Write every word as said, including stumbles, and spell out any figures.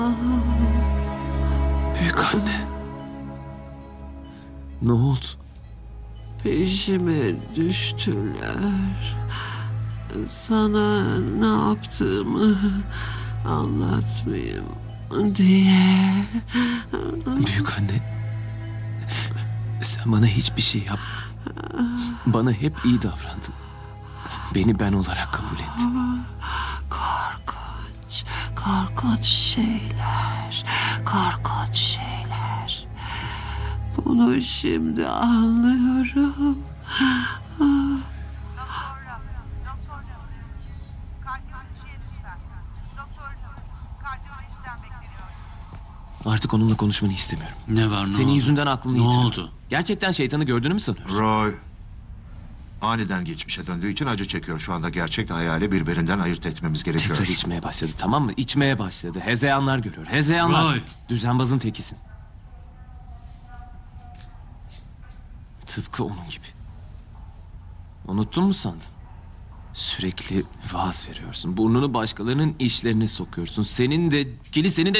Büyük anne. Ne oldu? Peşime düştüler. Sana ne yaptığımı anlatmayayım diye. Büyük anne. Sen bana hiçbir şey yapmadın. Bana hep iyi davrandın. Beni ben olarak kabul ettin. Korkunç, korkunç şeyler, korkunç şeyler. Bunu şimdi anlıyorum. Doktorla, doktorla. Kardiyolojiye lütfen. Doktorla, kardiyolojiden bekleniyor. Artık onunla konuşmanı istemiyorum. Ne var ne Senin oldu? yüzünden aklını Ne yitiriyor. oldu? Gerçekten şeytanı gördüğünü mü sanıyorsun? Roy aniden geçmişe döndüğü için acı çekiyor. Şu anda gerçekle hayali birbirinden ayırt etmemiz gerekiyor. Tekrar içmeye başladı, tamam mı? İçmeye başladı. Hezeyanlar görüyor. Hezeyanlar. Roy. Düzenbazın tekisin. Tıpkı onun gibi. Unuttun mu sandın? Sürekli vaaz veriyorsun. Burnunu başkalarının işlerine sokuyorsun. Senin de, kilisenin de